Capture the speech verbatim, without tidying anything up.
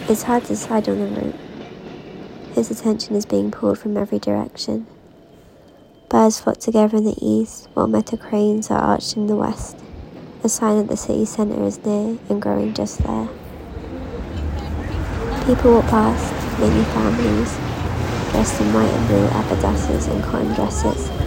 It's hard to decide on the route. His attention is being pulled from every direction. Birds flock together in the east, while metal cranes are arched in the west, a sign that the city centre is near and growing just there. People walk past, many families, dressed in white and blue abadasses and cotton dresses,